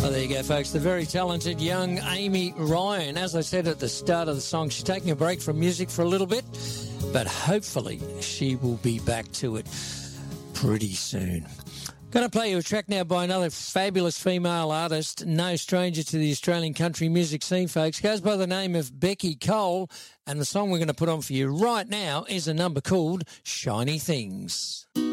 Oh, there you go, folks. The very talented young Amy Ryan. As I said at the start of the song, she's taking a break from music for a little bit, but hopefully she will be back to it pretty soon. Going to play you a track now by another fabulous female artist, no stranger to the Australian country music scene, folks. Goes by the name of Becky Cole, and the song we're going to put on for you right now is a number called Shiny Things.